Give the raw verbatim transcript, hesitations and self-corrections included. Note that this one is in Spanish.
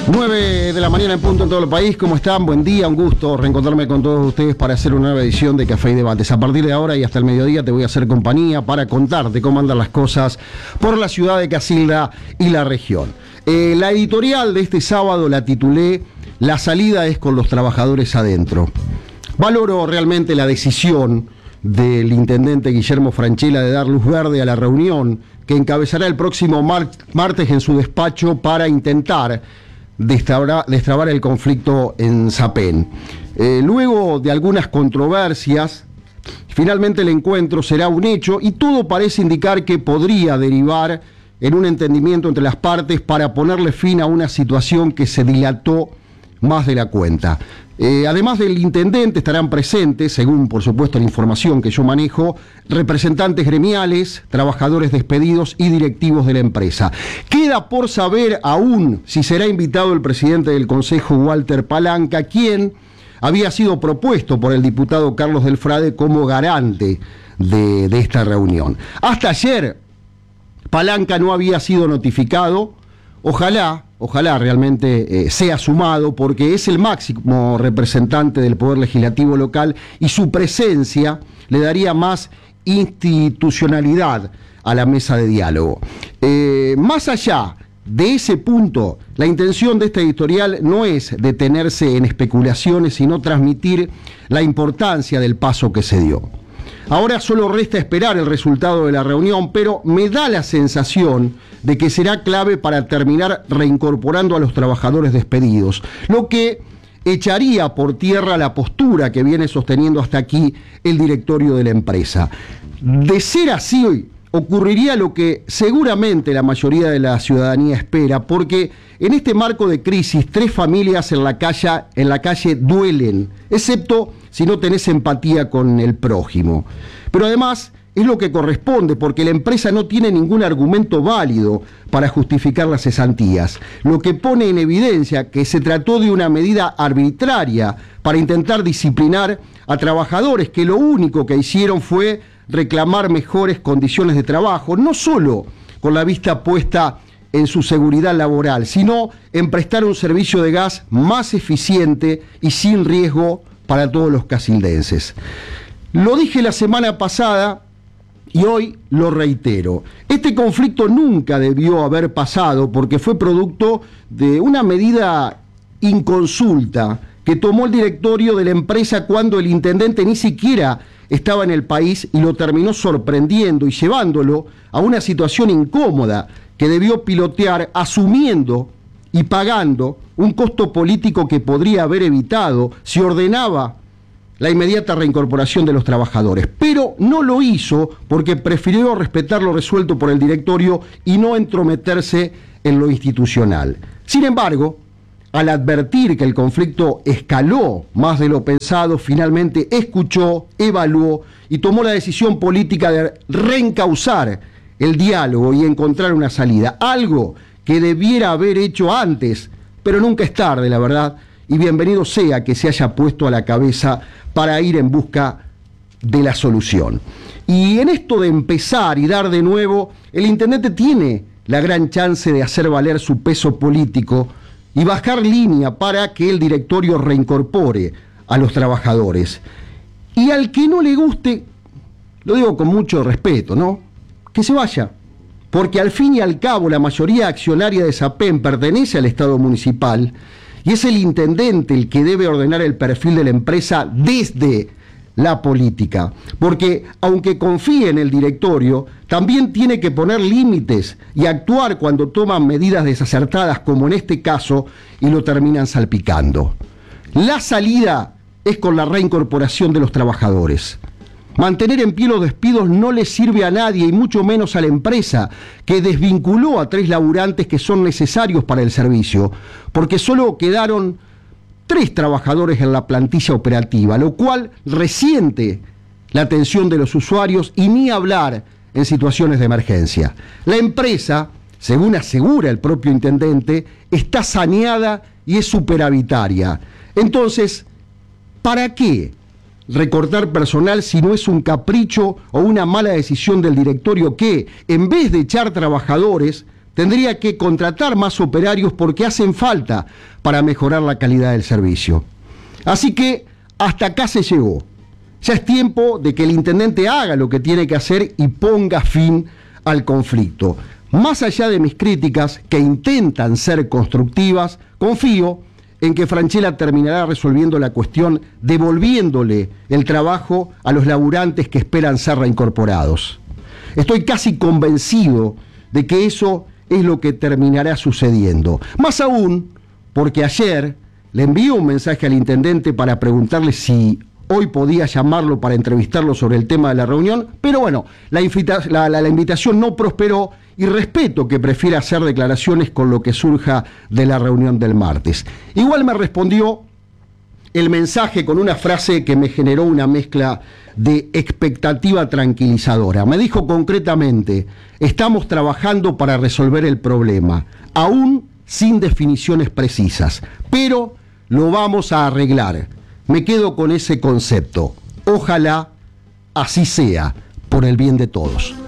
nueve de la mañana en punto en todo el país. ¿Cómo están? Buen día, un gusto reencontrarme con todos ustedes para hacer una nueva edición de Café y Debates. A partir de ahora y hasta el mediodía te voy a hacer compañía para contarte cómo andan las cosas por la ciudad de Casilda y la región. Eh, la editorial de este sábado la titulé "La salida es con los trabajadores adentro". Valoro realmente la decisión del intendente Guillermo Francella de dar luz verde a la reunión que encabezará el próximo mar- martes en su despacho para intentar destrabar, destrabar el conflicto en Sapén. Eh, luego de algunas controversias, finalmente el encuentro será un hecho y todo parece indicar que podría derivar en un entendimiento entre las partes para ponerle fin a una situación que se dilató más de la cuenta. Eh, además del intendente estarán presentes, según por supuesto la información que yo manejo, representantes gremiales, trabajadores despedidos y directivos de la empresa. Queda por saber aún si será invitado el presidente del Consejo, Walter Palanca, quien había sido propuesto por el diputado Carlos del Frade como garante de, de esta reunión. Hasta ayer, Palanca no había sido notificado. Ojalá, ojalá realmente eh, sea sumado, porque es el máximo representante del Poder Legislativo local y su presencia le daría más institucionalidad a la mesa de diálogo. Eh, más allá de ese punto, la intención de esta editorial no es detenerse en especulaciones, sino transmitir la importancia del paso que se dio. Ahora solo resta esperar el resultado de la reunión, pero me da la sensación de que será clave para terminar reincorporando a los trabajadores despedidos, lo que echaría por tierra la postura que viene sosteniendo hasta aquí el directorio de la empresa. De ser así, ocurriría lo que seguramente la mayoría de la ciudadanía espera, porque en este marco de crisis, tres familias en la calle, en la calle duelen, excepto si no tenés empatía con el prójimo. Pero además es lo que corresponde, porque la empresa no tiene ningún argumento válido para justificar las cesantías, lo que pone en evidencia que se trató de una medida arbitraria para intentar disciplinar a trabajadores que lo único que hicieron fue reclamar mejores condiciones de trabajo, no solo con la vista puesta en su seguridad laboral, sino en prestar un servicio de gas más eficiente y sin riesgo para todos los casildenses. Lo dije la semana pasada y hoy lo reitero. Este conflicto nunca debió haber pasado porque fue producto de una medida inconsulta que tomó el directorio de la empresa cuando el intendente ni siquiera estaba en el país y lo terminó sorprendiendo y llevándolo a una situación incómoda que debió pilotear asumiendo y pagando un costo político que podría haber evitado si ordenaba la inmediata reincorporación de los trabajadores. Pero no lo hizo porque prefirió respetar lo resuelto por el directorio y no entrometerse en lo institucional. Sin embargo, al advertir que el conflicto escaló más de lo pensado, finalmente escuchó, evaluó y tomó la decisión política de reencauzar el diálogo y encontrar una salida. Algo que debiera haber hecho antes, pero nunca es tarde, la verdad, y bienvenido sea que se haya puesto a la cabeza para ir en busca de la solución. Y en esto de empezar y dar de nuevo, el intendente tiene la gran chance de hacer valer su peso político y bajar línea para que el directorio reincorpore a los trabajadores. Y al que no le guste, lo digo con mucho respeto, ¿no?, que se vaya. Porque al fin y al cabo la mayoría accionaria de Sapén pertenece al Estado municipal y es el intendente el que debe ordenar el perfil de la empresa desde la política. Porque aunque confíe en el directorio, también tiene que poner límites y actuar cuando toman medidas desacertadas, como en este caso, y lo terminan salpicando. La salida es con la reincorporación de los trabajadores. Mantener en pie los despidos no le sirve a nadie y mucho menos a la empresa, que desvinculó a tres laburantes que son necesarios para el servicio, porque solo quedaron tres trabajadores en la plantilla operativa, lo cual resiente la atención de los usuarios y ni hablar en situaciones de emergencia. La empresa, según asegura el propio intendente, está saneada y es superavitaria. Entonces, ¿para qué recortar personal si no es un capricho o una mala decisión del directorio que, en vez de echar trabajadores, tendría que contratar más operarios porque hacen falta para mejorar la calidad del servicio. Así que hasta acá se llegó. Ya es tiempo de que el intendente haga lo que tiene que hacer y ponga fin al conflicto. Más allá de mis críticas, que intentan ser constructivas, confío en que Franchella terminará resolviendo la cuestión, devolviéndole el trabajo a los laburantes que esperan ser reincorporados. Estoy casi convencido de que eso es lo que terminará sucediendo. Más aún, porque ayer le envié un mensaje al intendente para preguntarle si hoy podía llamarlo para entrevistarlo sobre el tema de la reunión, pero bueno, la, invita- la, la, la invitación no prosperó y respeto que prefiera hacer declaraciones con lo que surja de la reunión del martes. Igual me respondió el mensaje con una frase que me generó una mezcla de expectativa tranquilizadora. Me dijo concretamente: estamos trabajando para resolver el problema, aún sin definiciones precisas, pero lo vamos a arreglar. Me quedo con ese concepto. Ojalá así sea, por el bien de todos.